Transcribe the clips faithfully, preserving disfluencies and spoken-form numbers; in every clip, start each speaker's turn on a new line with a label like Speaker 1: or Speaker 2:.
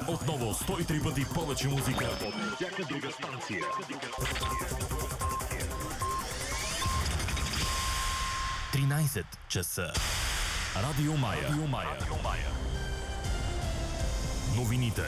Speaker 1: Отново сто и три пъти повече музика от всяка друга станция. тринайсет часа. Радио Мая. Радио Мая. Новините.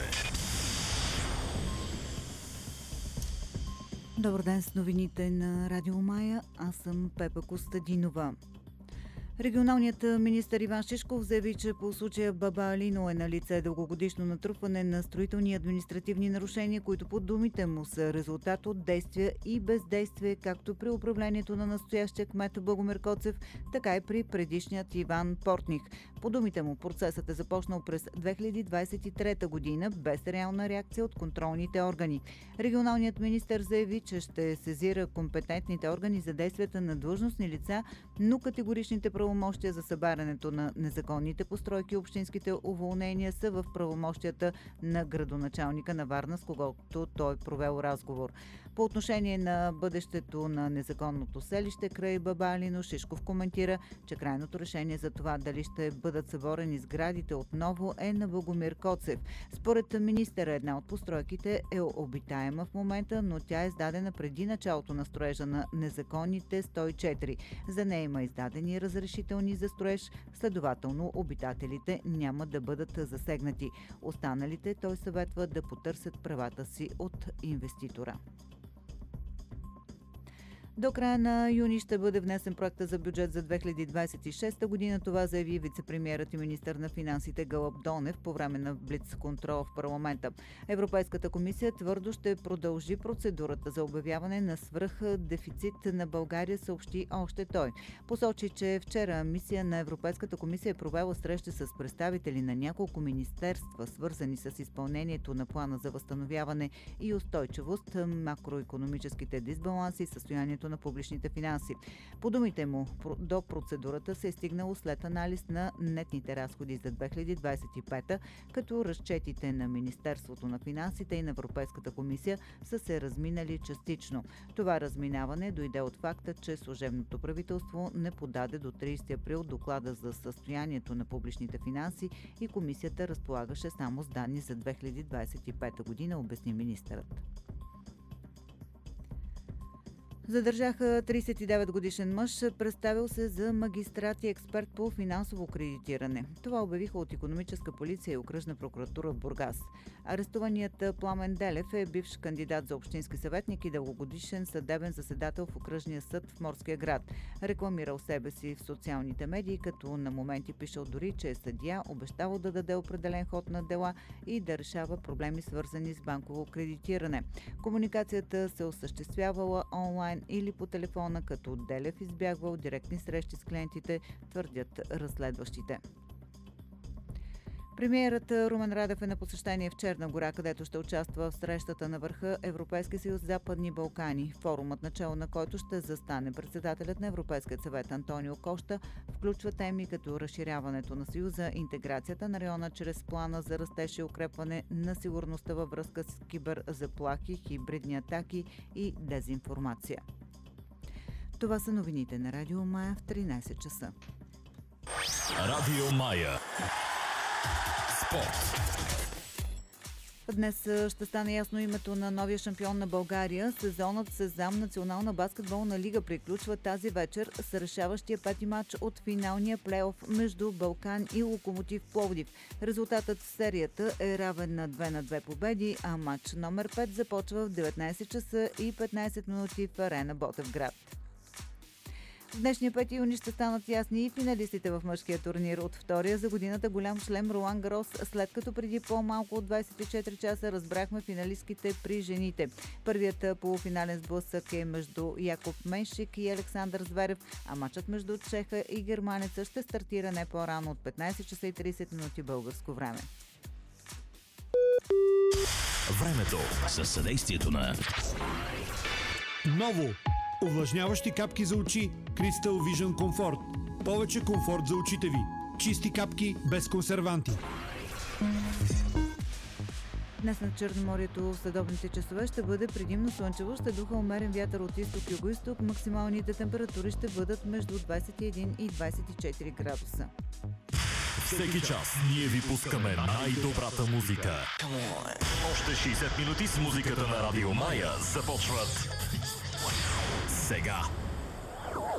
Speaker 2: Добър ден с новините на Радио Мая. Аз съм Пепа Костадинова. Регионалният министър Иван Шишков заяви, че по случая Баба Алино е на лице дългогодишно натрупване на строителни и административни нарушения, които по думите му са резултат от действия и бездействие, както при управлението на настоящия кмет Благомир Коцев, така и при предишният Иван Портних. По думите му процесът е започнал през две хиляди двадесет и трета година без реална реакция от контролните органи. Регионалният министър заяви, че ще сезира компетентните органи за действията на длъжностни лица, но категоричните правомощия за събарянето на незаконните постройки и общинските уволнения са в правомощията на градоначалника на Варна, с когото той провел разговор. По отношение на бъдещето на незаконното селище край Баба Алино, Шишков коментира, че крайното решение за това дали ще бъдат съборени сградите отново е на Благомир Коцев. Според министъра, една от постройките е обитаема в момента, но тя е издадена преди началото на строежа на незаконните сто и четири. За нея има издадени разрешителни за строеж, следователно обитателите няма да бъдат засегнати. Останалите той съветва да потърсят правата си от инвеститора. До края на юни ще бъде внесен проекта за бюджет за две хиляди двадесет и шеста година. Това заяви вицепремиерът и министър на финансите Гълъб Донев по време на блиц-контрол в парламента. Европейската комисия твърдо ще продължи процедурата за обявяване на свръхдефицит на България, съобщи още той. Посочи, че вчера мисия на Европейската комисия е провела среща с представители на няколко министерства, свързани с изпълнението на плана за възстановяване и устойчивост, макроикономическите дисбаланси и състоянието на публичните финанси. По думите му, до процедурата се е стигнало след анализ на нетните разходи за две хиляди двадесет и пета, като разчетите на Министерството на финансите и на Европейската комисия са се разминали частично. Това разминаване дойде от факта, че служебното правителство не подаде до тридесети април доклада за състоянието на публичните финанси и комисията разполагаше само с данни за две хиляди двадесет и пета година, обясни министърът. Задържаха тридесет и девет годишен мъж, представил се за магистрат и експерт по финансово кредитиране. Това обявиха от Икономическа полиция и Окръжна прокуратура в Бургас. Арестуваният Пламен Делев е бивш кандидат за общински съветник и дългогодишен съдебен заседател в Окръжния съд в Морския град. Рекламирал себе си в социалните медии, като на моменти пишел дори, че е съдия, обещавал да даде определен ход на дела и да решава проблеми, свързани с банково кредитиране. Комуникацията се осъществявала онлайн или по телефона, като Делев избягвал директни срещи с клиентите, твърдят разследващите. Премиерът Румен Радев е на посещение в Черна гора, където ще участва в срещата на върха Европейски съюз Западни Балкани. Форумът, начало на който ще застане председателят на Европейския съвет Антонио Кошта, включва теми като разширяването на съюза, интеграцията на района чрез плана за растеж и укрепване на сигурността във връзка с киберзаплахи, хибридни атаки и дезинформация. Това са новините на Радио Мая в тринайсет часа.
Speaker 1: Радио Мая.
Speaker 2: Днес ще стане ясно името на новия шампион на България. Сезонът Сезам Национална баскетболна лига приключва тази вечер с решаващия пети матч от финалния плейоф между Балкан и Локомотив Пловдив. Резултатът в серията е равен на две на две победи, а матч номер пет започва в деветнайсет часа и петнайсет минути в Арена Ботевград. В днешния пети юни ще станат ясни и финалистите в мъжкия турнир от втория за годината голям шлем Ролан Гарос, след като преди по-малко от двайсет и четири часа разбрахме финалистките при жените. Първият полуфинален сблъсък е между Якоб Меншик и Александър Зверев, а матчът между чеха и германеца ще стартира не по-рано от петнайсет часа и трийсет минути българско време.
Speaker 1: Времето със съдействието на
Speaker 3: Ново! Увлажняващи капки за очи Crystal Vision Comfort. Повече комфорт за очите ви. Чисти капки без консерванти.
Speaker 2: Днес на Черноморието в следобните часове ще бъде предимно слънчево, ще духа умерен вятър от изток-югоизток. Максималните температури ще бъдат между двайсет и един и двайсет и четири градуса.
Speaker 1: Всеки час ние ви пускаме най-добрата музика. Още шейсет минути с музиката на Радио Мая започват сега.